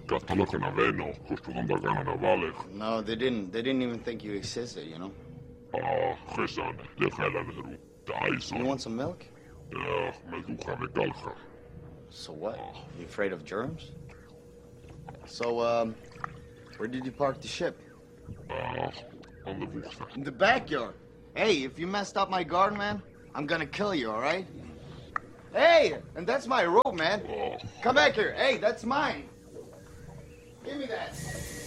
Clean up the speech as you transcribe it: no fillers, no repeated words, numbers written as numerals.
Kahtalakan aveno, kostudan takana navalek. No, they didn't. They didn't even think you existed, you know? Gesan, de Heilanheru, de Aisan. You want some milk? Me duha de galcha. So what? You afraid of germs? So, where did you park the ship? On the buchta. In the backyard. Hey, if you messed up my garden, man, I'm gonna kill you, all right? Hey, and that's my rope, man. Come back here. Hey, that's mine. Give me that.